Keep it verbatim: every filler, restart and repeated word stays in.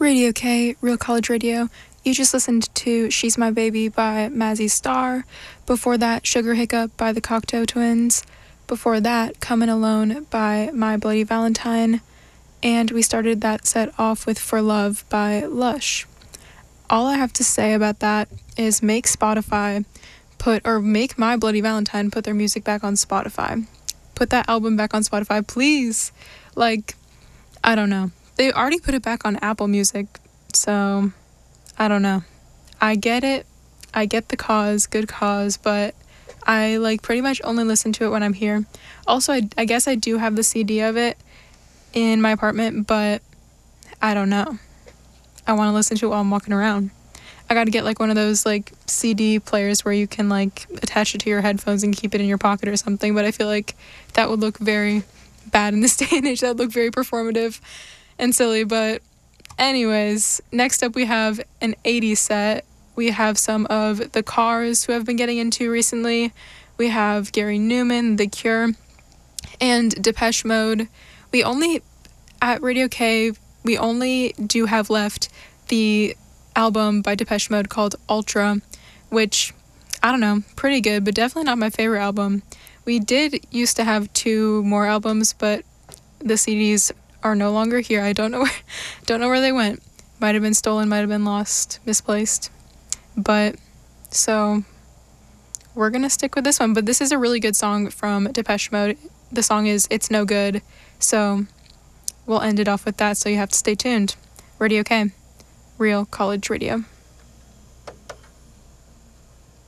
Radio K, Real College Radio. You just listened to She's My Baby by Mazzy Star. Before that, Sugar Hiccup by the Cocteau Twins. Before that, Comin' Alone by My Bloody Valentine. And we started that set off with For Love by Lush. All I have to say about that is make Spotify put, or make My Bloody Valentine put their music back on Spotify. Put that album back on Spotify, please. Like, I don't know. They already put it back on Apple Music, so I don't know. I get it. I get the cause, good cause, but I like pretty much only listen to it when I'm here. Also, I, I guess I do have the C D of it in my apartment, but I don't know. I want to listen to it while I'm walking around. I got to get like one of those like C D players where you can like attach it to your headphones and keep it in your pocket or something, but I feel like that would look very bad in this day and age. That would look very performative and silly. But anyways, next up we have an eighties set. We have some of the Cars, who I've been getting into recently. We have Gary Newman, The Cure, and Depeche Mode. We only, at Radio K, we only do have left the album by Depeche Mode called Ultra, which, I don't know, pretty good, but definitely not my favorite album. We did used to have two more albums, but the C Ds are no longer here. I don't know where, don't know where they went. Might have been stolen, might have been lost, misplaced. But, so, we're gonna stick with this one. But this is a really good song from Depeche Mode. The song is It's No Good. So, we'll end it off with that, so you have to stay tuned. Radio K, Real College Radio.